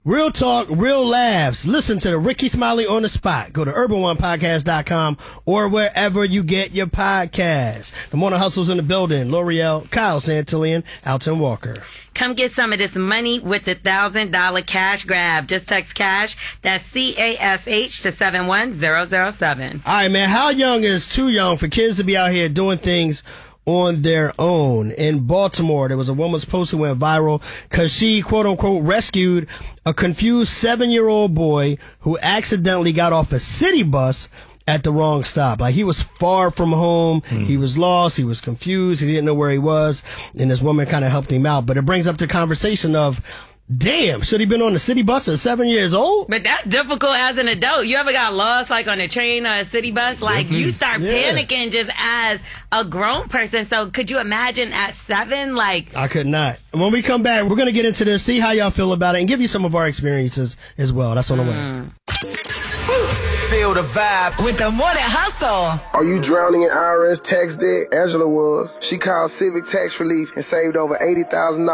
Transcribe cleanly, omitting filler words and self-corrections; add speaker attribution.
Speaker 1: Real talk, real laughs. Listen to the Ricky Smiley on the Spot. Go to urban1podcast.com or wherever you get your podcasts. The Morning Hustle's in the building. L'Oreal, Kyle Santillian, Alton Walker.
Speaker 2: Come get some of this money with the $1,000 cash grab. Just text cash, that's CASH, to 71007.
Speaker 1: All right, man. How young is too young for kids to be out here doing things on their own? In Baltimore, there was a woman's post who went viral because she, quote unquote, rescued a confused 7-year-old boy who accidentally got off a city bus at the wrong stop. Like, he was far from home. He was lost. He was confused. He didn't know where he was. And this woman kind of helped him out. But it brings up the conversation of, damn, should he been on the city bus at 7 years old?
Speaker 2: But that's difficult as an adult. You ever got lost, like, on a train or a city bus? Like, you start panicking just as a grown person. So could you imagine at 7? Like,
Speaker 1: I could not. When we come back, we're going to get into this, see how y'all feel about it, and give you some of our experiences as well. That's on the way.
Speaker 3: Feel the vibe
Speaker 4: with the Morning Hustle.
Speaker 5: Are you drowning in IRS tax debt? Angela was. She called Civic Tax Relief and saved over $80,000